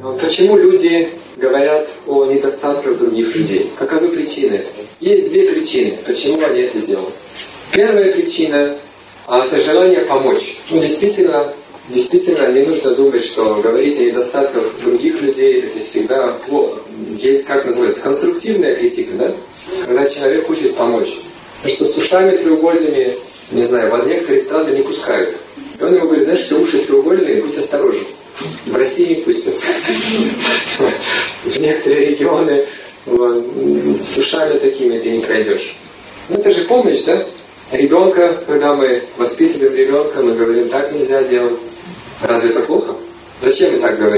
Почему люди говорят о недостатках других людей? Каковы причины этого? Есть две причины, почему они это делают. Первая причина – это желание помочь. Действительно, не нужно думать, что говорить о недостатках других людей – это всегда плохо. Есть, как называется, конструктивная критика, да? Когда человек хочет помочь. Потому что с ушами треугольными, не знаю, в некоторые страны не пускают. И он ему говорит, знаешь, что уши треугольные, будь осторожен. В России не пустят. В некоторые регионы с ушами такими ты не пройдешь. Ты же помнишь, да? Ребенка, когда мы воспитываем ребенка, мы говорим, так нельзя делать. Разве это плохо? Зачем мы так говорим?